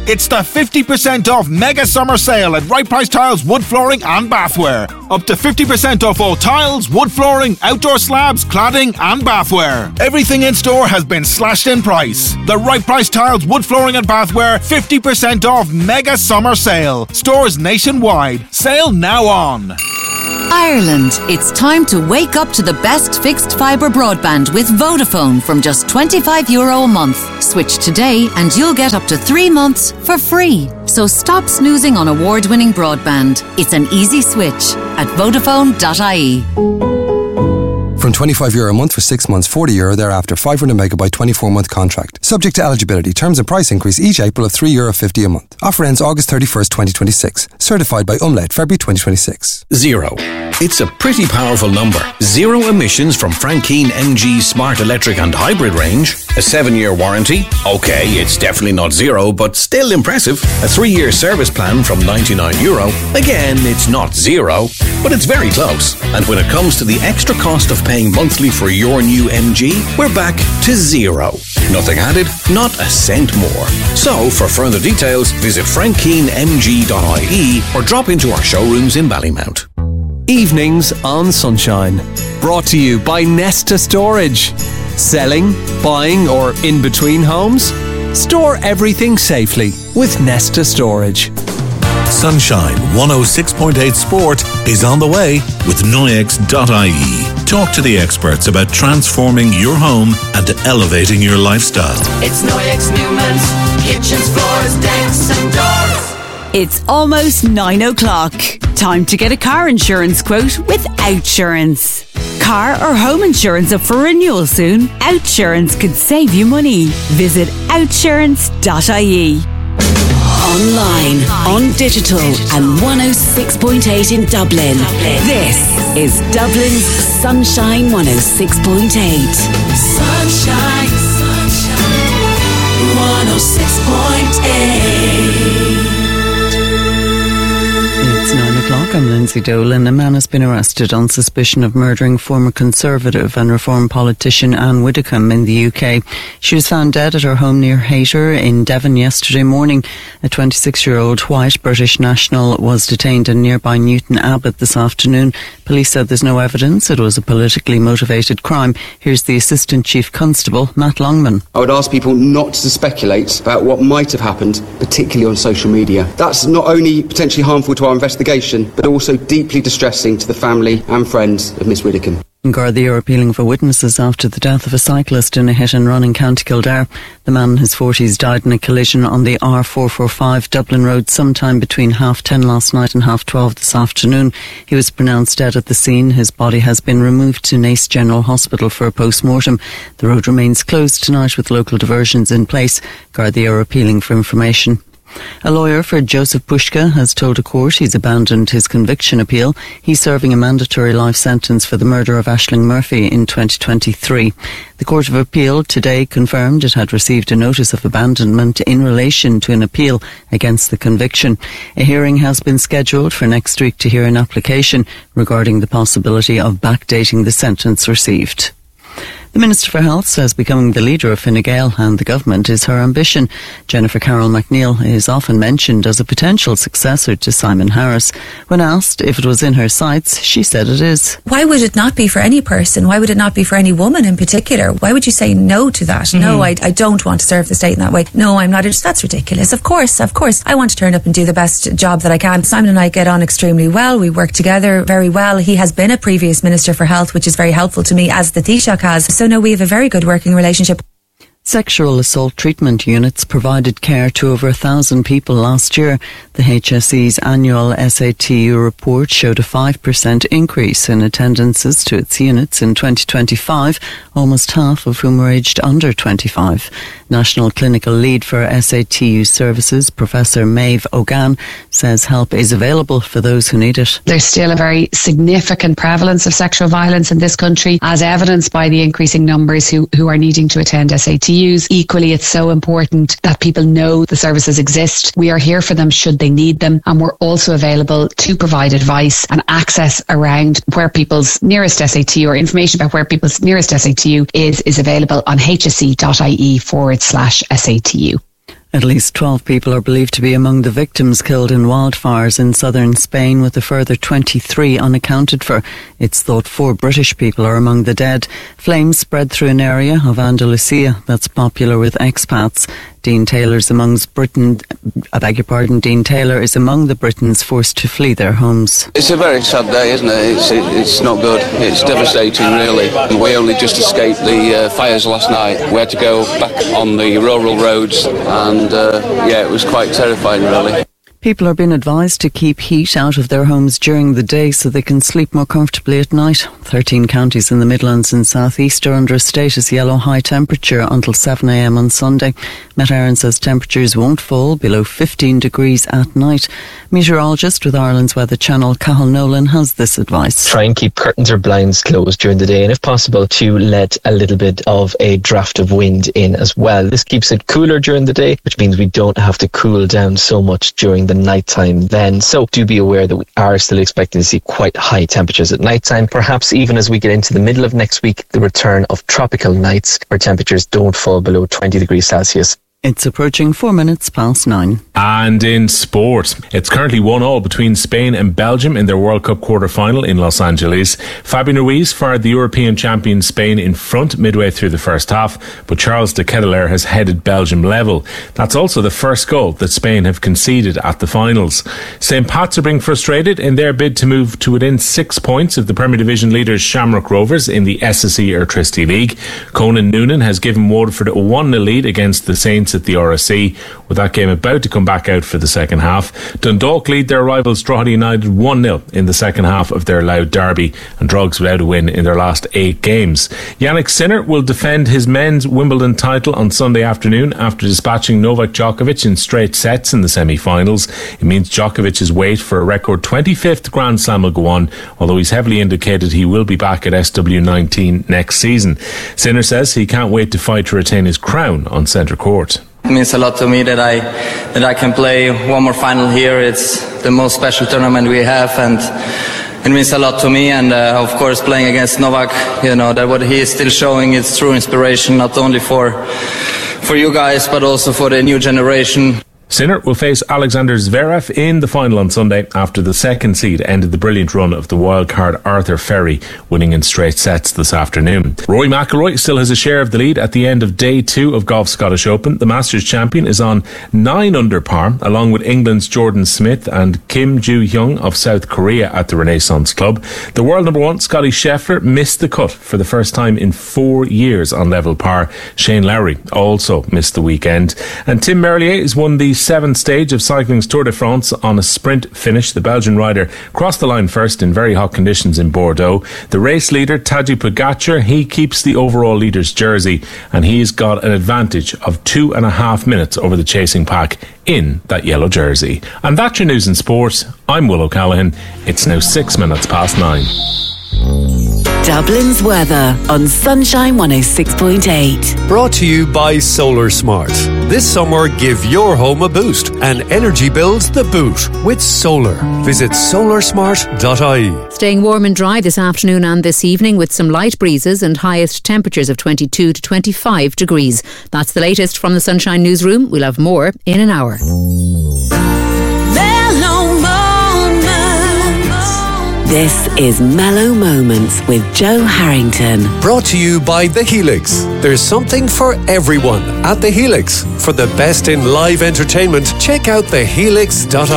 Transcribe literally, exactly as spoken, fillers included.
It's the fifty percent off mega summer sale at Right Price Tiles wood flooring and bathware. Up to fifty percent off all tiles, wood flooring, outdoor slabs, cladding and bathware. Everything in store has been slashed in price. The Right Price Tiles wood flooring and bathware fifty percent off mega summer sale. Stores nationwide. Sale now on. Ireland, it's time to wake up to the best fixed fibre broadband with Vodafone from just twenty-five euro a month. Switch today and you'll get up to three months for free. So stop snoozing on award-winning broadband. It's an easy switch at vodafone dot I E. From twenty-five euro a month for six months, forty euro thereafter, five hundred megabyte twenty-four month contract. Subject to eligibility. Terms and price increase each April of three euro fifty a month. Offer ends August thirty-first, twenty twenty-six. Certified by Umlaut, February twenty twenty-six. Zero. It's a pretty powerful number. Zero emissions from Frank Keen M G Smart Electric and Hybrid range. A seven year warranty. Okay, it's definitely not zero, but still impressive. A three year service plan from ninety-nine euro. Again, it's not zero, but it's very close. And when it comes to the extra cost of paying monthly for your new M G, we're back to zero. Nothing added, not a cent more. So, for further details, visit frank keen m g dot I E or drop into our showrooms in Ballymount. Evenings on Sunshine. Brought to you by Nesta Storage. Selling, buying or in between homes? Store everything safely with Nesta Storage. Sunshine one oh six point eight Sport is on the way with Noyex dot I E. Talk to the experts about transforming your home and elevating your lifestyle. It's Noyex Newman's kitchens, floors, decks and doors. It's almost nine o'clock. Time to get a car insurance quote with Outsurance. Car or home insurance up for renewal soon? Outsurance could save you money. Visit outsurance dot I E. Online, on digital, and one oh six point eight in Dublin. This is Dublin's Sunshine one oh six point eight. Sunshine, sunshine, one oh six point eight. It's nine o'clock. I'm Lindsay Dolan. A man has been arrested on suspicion of murdering former Conservative and Reform politician Anne Widdecombe in the U K. She was found dead at her home near Hayter in Devon yesterday morning. A twenty-six-year-old white British national was detained in nearby Newton Abbot this afternoon. Police said there's no evidence it was a politically motivated crime. Here's the Assistant Chief Constable, Matt Longman. I would ask people not to speculate about what might have happened, particularly on social media. That's not only potentially harmful to our investigation, but also deeply distressing to the family and friends of Miss Widdecombe. Gardaí are appealing for witnesses after the death of a cyclist in a hit and run in County Kildare. The man in his forties died in a collision on the R four forty-five Dublin Road sometime between half ten last night and half twelve this afternoon. He was pronounced dead at the scene. His body has been removed to Naas General Hospital for a post-mortem. The road remains closed tonight with local diversions in place. Gardaí are appealing for information. A lawyer for Joseph Pushka has told a court he's abandoned his conviction appeal. He's serving a mandatory life sentence for the murder of Aisling Murphy in twenty twenty-three. The Court of Appeal today confirmed it had received a notice of abandonment in relation to an appeal against the conviction. A hearing has been scheduled for next week to hear an application regarding the possibility of backdating the sentence received. The Minister for Health says becoming the leader of Fine Gael and the government is her ambition. Jennifer Carroll McNeil is often mentioned as a potential successor to Simon Harris. When asked if it was in her sights, she said it is. Why would it not be for any person? Why would it not be for any woman in particular? Why would you say no to that? Mm-hmm. No, I, I don't want to serve the state in that way. No, I'm not. That's ridiculous. Of course, of course. I want to turn up and do the best job that I can. Simon and I get on extremely well. We work together very well. He has been a previous Minister for Health, which is very helpful to me, as the Taoiseach has. So no, we have a very good working relationship. Sexual assault treatment units provided care to over a thousand people last year. The H S E's annual S A T U report showed a five percent increase in attendances to its units in twenty twenty-five, almost half of whom were aged under twenty-five. National Clinical Lead for S A T U Services, Professor Maeve O'Gan, says help is available for those who need it. There's still a very significant prevalence of sexual violence in this country, as evidenced by the increasing numbers who, who are needing to attend S A T Us. Equally, it's so important that people know the services exist. We are here for them should they need them, and we're also available to provide advice and access around where people's nearest S A T U, or information about where people's nearest S A T U is, is available on h s e dot i e forward slash S A T U. At least twelve people are believed to be among the victims killed in wildfires in southern Spain, with a further twenty-three unaccounted for. It's thought four British people are among the dead. Flames spread through an area of Andalusia that's popular with expats. Dean Taylor's amongst Britain, I beg your pardon, Dean Taylor is among the Britons forced to flee their homes. It's a very sad day, isn't it? It's, it, it's not good. It's devastating, really. We only just escaped the uh, fires last night. We had to go back on the rural roads, and uh, yeah, it was quite terrifying, really. People are being advised to keep heat out of their homes during the day so they can sleep more comfortably at night. Thirteen counties in the Midlands and South East are under a status yellow high temperature until seven a m on Sunday. Met Éireann says temperatures won't fall below fifteen degrees at night. Meteorologist with Ireland's Weather Channel, Cathal Nolan, has this advice. Try and keep curtains or blinds closed during the day, and if possible to let a little bit of a draft of wind in as well. This keeps it cooler during the day, which means we don't have to cool down so much during the nighttime then. So do be aware that we are still expecting to see quite high temperatures at nighttime. Perhaps even as we get into the middle of next week, the return of tropical nights where temperatures don't fall below twenty degrees Celsius. It's approaching four minutes past nine. And in sport, it's currently one all between Spain and Belgium in their World Cup quarter-final in Los Angeles. Fabian Ruiz fired the European champion Spain in front midway through the first half, but Charles de Ketelaere has headed Belgium level. That's also the first goal that Spain have conceded at the finals. Saint Pats are being frustrated in their bid to move to within six points of the Premier Division leaders Shamrock Rovers in the S S E Airtricity League. Conan Noonan has given Waterford a one nil lead against the Saints at the R S C, with that game about to come back out for the second half. Dundalk lead their rivals Drogheda United one nil in the second half of their Louth derby, and Drogs without a win in their last eight games. Yannick Sinner will defend his men's Wimbledon title on Sunday afternoon after dispatching Novak Djokovic in straight sets in the semi-finals. It means Djokovic's wait for a record twenty-fifth Grand Slam will go on, although he's heavily indicated he will be back at S W nineteen next season. Sinner says he can't wait to fight to retain his crown on centre court. It means a lot to me that I that I can play one more final here. It's the most special tournament we have, and it means a lot to me. And uh, of course, playing against Novak, you know, that what he is still showing is true inspiration, not only for for you guys, but also for the new generation. Sinner will face Alexander Zverev in the final on Sunday after the second seed ended the brilliant run of the wildcard Arthur Ferry, winning in straight sets this afternoon. Rory McIlroy still has a share of the lead at the end of day two of Golf Scottish Open. The Masters champion is on nine under par, along with England's Jordan Smith and Kim Joo-hyung of South Korea at the Renaissance Club. The world number one, Scotty Scheffler, missed the cut for the first time in four years on level par. Shane Lowry also missed the weekend. And Tim Merlier has won the seventh stage of cycling's Tour de France on a sprint finish. The Belgian rider crossed the line first in very hot conditions in Bordeaux. The race leader, Tadej Pogacar, he keeps the overall leader's jersey, and he's got an advantage of two and a half minutes over the chasing pack in that yellow jersey. And that's your news in sport. I'm Will O'Callaghan. It's now six minutes past nine. Dublin's weather on Sunshine one oh six point eight. Brought to you by Solar Smart. This summer, give your home a boost and energy bills the boot with solar. Visit solar smart dot I E. Staying warm and dry this afternoon and this evening with some light breezes and highest temperatures of twenty-two to twenty-five degrees. That's the latest from the Sunshine Newsroom. We'll have more in an hour. This is Mellow Moments with Joe Harrington. Brought to you by The Helix. There's something for everyone at The Helix. For the best in live entertainment, check out the helix dot I E.